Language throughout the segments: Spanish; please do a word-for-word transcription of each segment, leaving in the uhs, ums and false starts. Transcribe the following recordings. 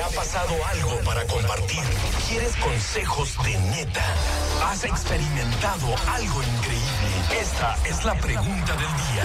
ha pasado algo para compartir? ¿Quieres consejos de neta? ¿Has experimentado algo increíble? Esta es la pregunta del día.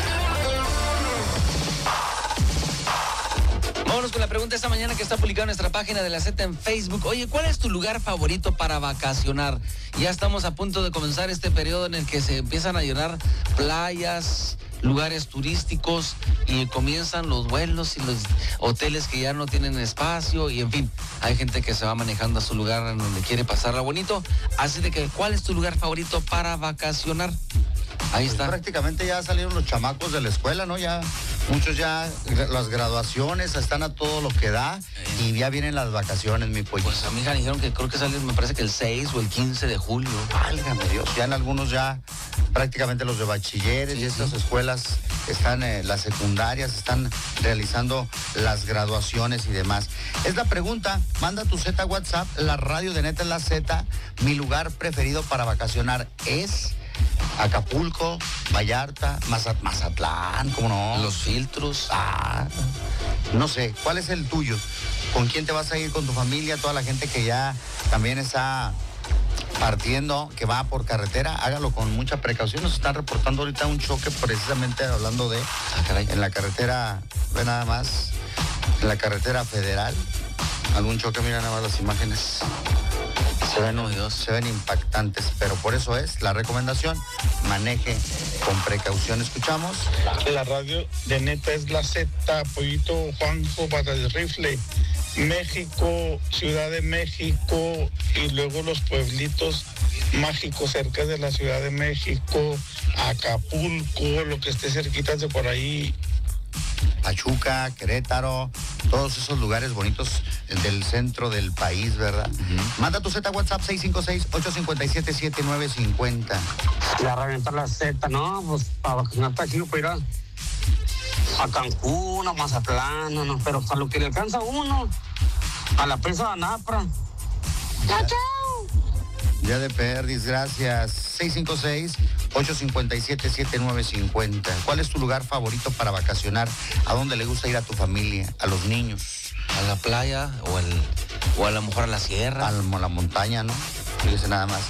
Vámonos con la pregunta esta mañana que está publicada en nuestra página de La Z en Facebook. Oye, ¿cuál es tu lugar favorito para vacacionar? Ya estamos a punto de comenzar este periodo en el que se empiezan a llenar playas, lugares turísticos y comienzan los vuelos y los hoteles que ya no tienen espacio y en fin, hay gente que se va manejando a su lugar en donde quiere pasarla bonito. Así de que, ¿cuál es tu lugar favorito para vacacionar? Ahí está. Pues prácticamente ya salieron los chamacos de la escuela, ¿no? Ya muchos ya, las graduaciones están a todo lo que da eh. y ya vienen las vacaciones, mi pollo. Pues a mi hija dijeron que creo que salen, me parece que el seis o el quince de julio. Válgame Dios, ya en algunos ya prácticamente los de bachilleres sí, y estas sí. escuelas están, eh, las secundarias están realizando las graduaciones y demás. Es la pregunta, manda tu Z WhatsApp, la radio de Neta es la Z, mi lugar preferido para vacacionar es Acapulco, Vallarta, Mazat- Mazatlán, ¿cómo no? Los Filtros. Ah, no sé, ¿cuál es el tuyo? ¿Con quién te vas a ir? ¿Con tu familia? Toda la gente que ya también está partiendo, que va por carretera, hágalo con mucha precaución. Nos están reportando ahorita un choque precisamente hablando de ah, en la carretera, ve nada más, en la carretera federal, algún choque, mira nada más las imágenes. Se ven, oh, se ven impactantes, pero por eso es la recomendación, maneje con precaución. Escuchamos. La radio de Neta es la Z, Pollito Juanjo para el rifle, México, Ciudad de México y luego los pueblitos mágicos cerca de la Ciudad de México, Acapulco, lo que esté cerquita de por ahí. Pachuca, Querétaro, todos esos lugares bonitos del centro del país, ¿verdad? Uh-huh. Manda tu Z WhatsApp seis cinco seis, ocho cinco siete, siete nueve cinco cero. La reventar la Z, no, pues para vacacionar está chido para ir a, a Cancún, a Mazatlán, no, no, pero a lo que le alcanza uno, a la presa de Anapra. ¡Chao, chao! Ya de perdis, gracias. seis cinco seis, ocho cinco siete, siete nueve cinco cero. ¿Cuál es tu lugar favorito para vacacionar? ¿A dónde le gusta ir a tu familia, a los niños? A la playa o, el, o a lo mejor a la sierra. A la, a la montaña, ¿no? Fíjese nada más.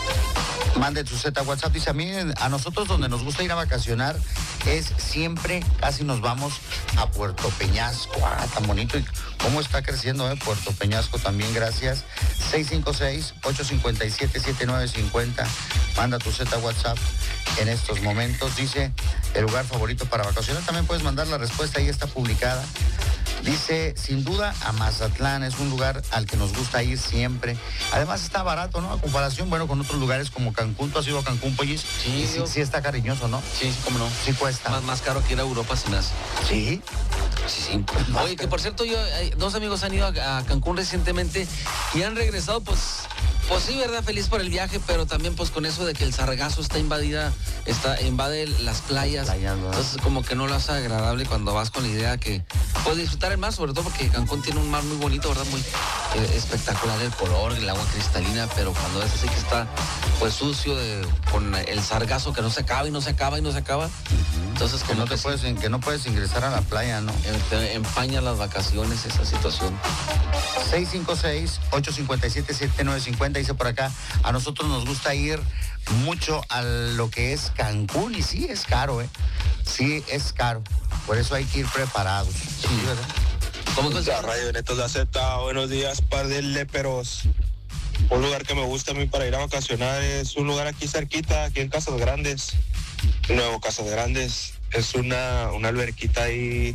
Mande tu Z WhatsApp. Dice, a mí, a nosotros donde nos gusta ir a vacacionar es siempre, casi nos vamos a Puerto Peñasco. Ah, tan bonito. Y cómo está creciendo, ¿eh? Puerto Peñasco también, gracias. seis cinco seis, ocho cinco siete, siete nueve cinco cero. Manda tu Z WhatsApp en estos momentos. Dice, el lugar favorito para vacacionar. También puedes mandar la respuesta, ahí está publicada. Dice, sin duda, a Mazatlán es un lugar al que nos gusta ir siempre. Además está barato, ¿no? A comparación, bueno, con otros lugares como Cancún. ¿Tú has ido a Cancún, Pollis? Sí, sí, sí está cariñoso, ¿no? Sí, sí, cómo no. Sí cuesta. Más, más caro que ir a Europa sin más. ¿Sí? Sí, sí. Oye, que por cierto, yo, dos amigos han ido a, a Cancún recientemente y han regresado, pues... Pues sí, ¿verdad? Feliz por el viaje, pero también pues con eso de que el sargazo está invadida, está, invade las playas. Playa, ¿no? Entonces como que no lo hace agradable cuando vas con la idea que puedes disfrutar el mar, sobre todo porque Cancún tiene un mar muy bonito, ¿verdad? Muy eh, espectacular el color, el agua cristalina, pero cuando es así que está pues sucio, de, con el sargazo que no se acaba y no se acaba y no se acaba. Uh-huh. Entonces como que no, te que puedes, sí, que no puedes ingresar a la playa, ¿no? Te empaña las vacaciones esa situación. seis cinco seis, ocho cinco siete, siete nueve cinco cero. Dice por acá, a nosotros nos gusta ir mucho a lo que es Cancún y sí es caro, ¿eh? Sí es caro, por eso hay que ir preparados. Sí, ¿verdad? ¿Cómo que la radio de Neta es la Z? Buenos días, par de léperos. Un lugar que me gusta a mí para ir a vacacionar es un lugar aquí cerquita, aquí en Casas Grandes. Nuevo Casas Grandes. Es una, una alberquita ahí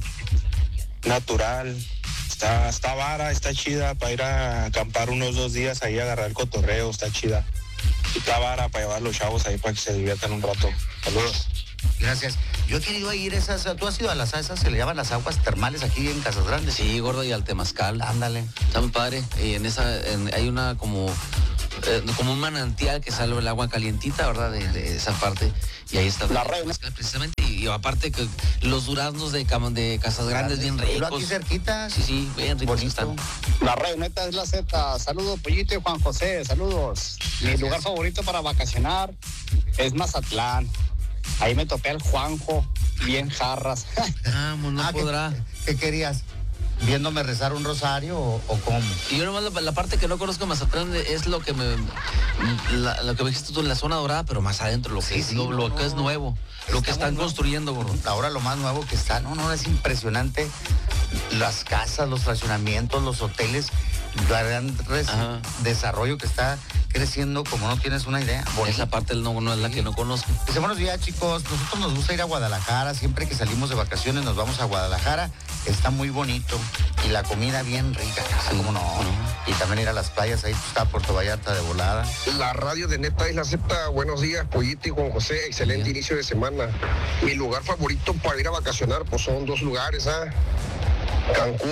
natural. Está, está vara, está chida para ir a acampar unos dos días ahí, a agarrar el cotorreo, está chida. Y está vara para llevar a los chavos ahí para que se diviertan un rato. Saludos. Gracias. Yo he querido ir a esas, ¿tú has ido a las esas? Se le llaman las aguas termales aquí en Casas Grandes. Sí, gordo, y al Temazcal. Ándale. Está muy padre. Y en esa, en, hay una como, eh, como un manantial que sale el agua calientita, ¿verdad? De, de esa parte. Y ahí está la red, precisamente. Y, y aparte que los duraznos de, de Casas Grandes bien ricos. Aquí cerquita. Sí, sí, bien ricos están. La red Neta es la Z. Saludos, Pollito y Juan José. Saludos. Gracias. Mi lugar favorito para vacacionar es Mazatlán. Ahí me topé al Juanjo, bien jarras. Vamos, no ah, podrá. ¿Qué, qué querías? viéndome rezar un rosario o, o cómo. Y yo nomás la, la parte que no conozco de Mazatlán es lo que me la, lo que me dijiste tú en la zona dorada, pero más adentro, lo que, Sí, es, sí, lo, no, lo no, que es no. nuevo, Está lo que están muy construyendo, gordo. Ahora lo más nuevo que está, no, no, es impresionante. Las casas, los fraccionamientos, los hoteles, el gran res- Ajá. desarrollo que está creciendo como no tienes una idea. Esa Bonito. parte no, no es la que no conozco. Dice, buenos días, chicos. Nosotros nos gusta ir a Guadalajara. Siempre que salimos de vacaciones nos vamos a Guadalajara. Está muy bonito. Y la comida bien rica. Ah, Sí, ¿cómo no? no. Y también ir a las playas. Ahí está Puerto Vallarta de volada. La radio de Neta Isla Z, buenos días, Pollito y Juan José, excelente Bien. inicio de semana. Mi lugar favorito para ir a vacacionar, pues son dos lugares, ¿ah? Cancún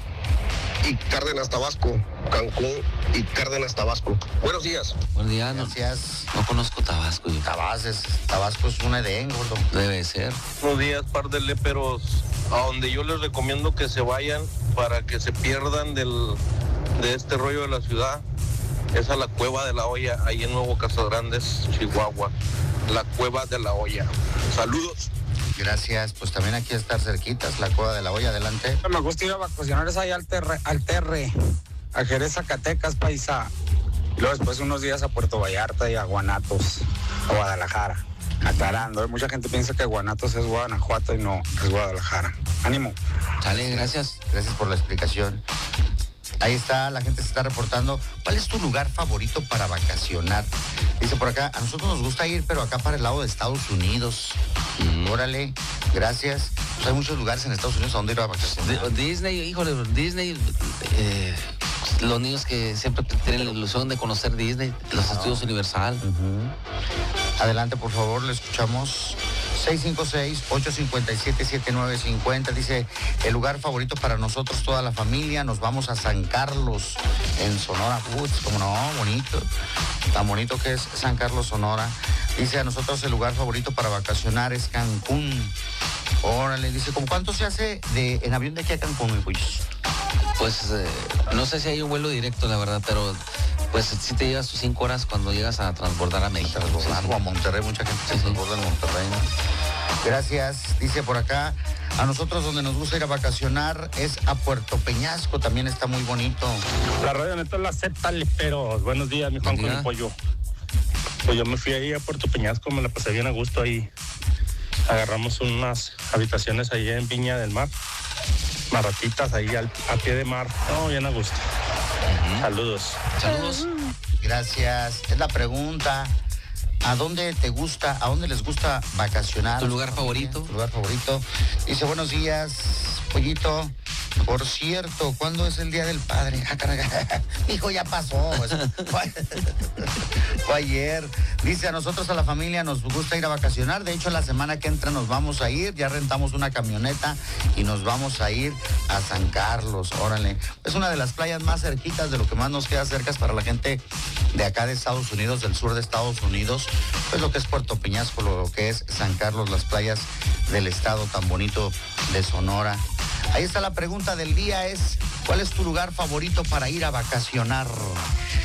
y Cárdenas, Tabasco. Cancún y Cárdenas, Tabasco. Buenos días. Buen día, no, Gracias. no conozco Tabasco. Yo. Tabasco es, Tabasco es un Edén, gordo. Debe ser. Buenos días, par de léperos. A donde yo les recomiendo que se vayan para que se pierdan del, de este rollo de la ciudad es a la Cueva de la Olla, ahí en Nuevo Casas Grandes, Chihuahua. La Cueva de la Olla. Saludos. Gracias. Pues también aquí estar cerquitas, la Cueva de la Olla. Adelante. Me gusta ir a vacacionar es ahí al Terre, al Terre, a Jerez, Zacatecas, paisa. Y luego después unos días a Puerto Vallarta y a Guanatos, a Guadalajara. Aclarando, ¿eh? Mucha gente piensa que Guanatos es Guanajuato y no, es Guadalajara. Ánimo. Sale, gracias. Gracias por la explicación. Ahí está, la gente se está reportando. ¿Cuál es tu lugar favorito para vacacionar? Dice por acá, a nosotros nos gusta ir, pero acá para el lado de Estados Unidos. Mm, órale, gracias. Pues hay muchos lugares en Estados Unidos a donde ir a vacacionar. De- Disney, híjole, Disney, eh, los niños que siempre tienen la ilusión de conocer Disney, los estudios Universal. Ujú. Adelante, por favor, le escuchamos. seis cinco seis, ocho cinco siete, siete nueve cinco cero. Dice, el lugar favorito para nosotros, toda la familia, nos vamos a San Carlos, en Sonora. Uy, como no, bonito. Tan bonito que es San Carlos, Sonora. Dice, a nosotros el lugar favorito para vacacionar es Cancún. Órale, dice, ¿cómo cuánto se hace de, en avión de aquí a Cancún, mi pollo? Pues eh, no sé si hay un vuelo directo, la verdad, pero pues si te llevas tus cinco horas cuando llegas a transbordar a México. Transbordar, Sí, sí. o a Monterrey, mucha gente se Sí, sí. transborda en Monterrey, ¿no? Gracias, dice por acá. A nosotros donde nos gusta ir a vacacionar es a Puerto Peñasco, también está muy bonito. La radio Neta la Z, pero buenos días, mi Juan Buen con día. el pollo. Pues yo me fui ahí a Puerto Peñasco, me la pasé bien a gusto ahí. Agarramos unas habitaciones ahí en Viña del Mar, marratitas ahí al, a pie de mar. No, bien a gusto. Saludos. Saludos. Gracias. Es la pregunta. ¿A dónde te gusta, a dónde les gusta vacacionar? ¿Tu lugar favorito? Tu lugar favorito. Dice, buenos días, pollito. Por cierto, ¿cuándo es el Día del Padre? Ah, caray. Hijo, ya pasó. Fue, fue ayer. Dice, a nosotros, a la familia, nos gusta ir a vacacionar. De hecho, la semana que entra nos vamos a ir. Ya rentamos una camioneta y nos vamos a ir a San Carlos. Órale. Es una de las playas más cerquitas, de lo que más nos queda cerca es para la gente de acá de Estados Unidos, del sur de Estados Unidos. Pues lo que es Puerto Peñasco, lo que es San Carlos, las playas del estado tan bonito de Sonora. Ahí está la pregunta del día, es, ¿cuál es tu lugar favorito para ir a vacacionar?